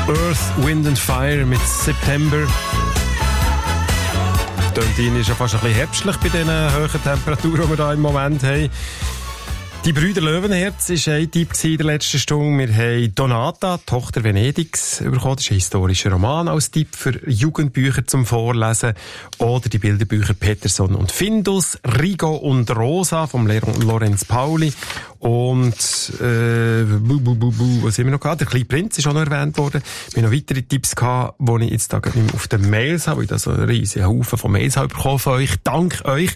Earth, Wind and Fire mit September. Tontin ist ja fast ein bisschen herbstlich bei diesen hohen Temperaturen, die wir hier im Moment haben. Die Brüder Löwenherz war ein Tipp in der letzten Stunde. Wir haben Donata, Tochter Venedigs, bekommen. Das ist ein historischer Roman als Tipp für Jugendbücher zum Vorlesen. Oder die Bilderbücher Peterson und Findus, Rigo und Rosa vom Lorenz Pauli. Und was haben wir noch gehabt? Der kleine Prinz ist auch noch erwähnt worden. Wir haben noch weitere Tipps gehabt, die ich jetzt da nicht mehr auf den Mails habe, weil ich da so einen riesigen Haufen von Mails habe bekommen von euch. Dank euch.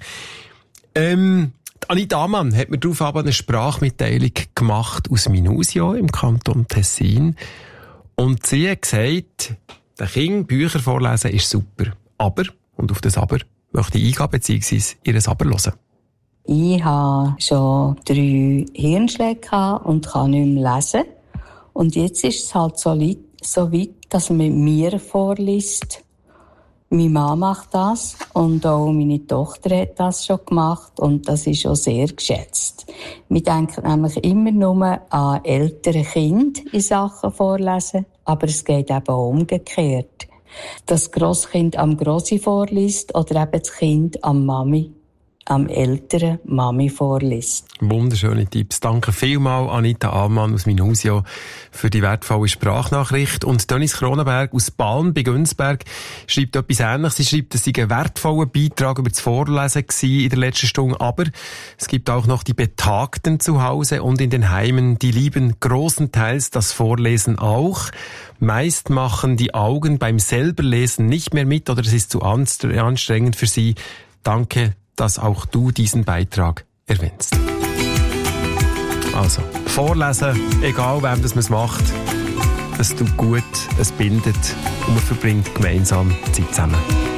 Anita Amann hat mir darauf aber eine Sprachmitteilung gemacht aus Minusio im Kanton Tessin. Und sie hat gesagt, den Kindern Bücher vorlesen ist super. Aber, und auf das Aber möchte ich eingehen, beziehungsweise ihr Aber hören. Ich hatte schon 3 Hirnschläge und kann nicht mehr lesen. Und jetzt ist es halt so weit, dass man mit mir vorliest. Meine Mama macht das und auch meine Tochter hat das schon gemacht und das ist auch sehr geschätzt. Wir denken nämlich immer nur an ältere Kinder in Sachen Vorlesen, aber es geht eben auch umgekehrt. Dass das Grosskind am Grossi vorliest oder eben das Kind am älteren Mami vorliest. Wunderschöne Tipps. Danke vielmals Anita Amann aus Minusio für die wertvolle Sprachnachricht. Und Dennis Kronenberg aus Balm bei Günzberg schreibt etwas Ähnliches. Sie schreibt, es sei ein wertvoller Beitrag über das Vorlesen in der letzten Stunde. Aber es gibt auch noch die Betagten zu Hause und in den Heimen, die lieben großenteils das Vorlesen auch. Meist machen die Augen beim selberlesen nicht mehr mit oder es ist zu anstrengend für sie. Danke, dass auch du diesen Beitrag erwähnst. Also, vorlesen, egal wem das man es macht, es tut gut, es bindet und man verbringt gemeinsam Zeit zusammen.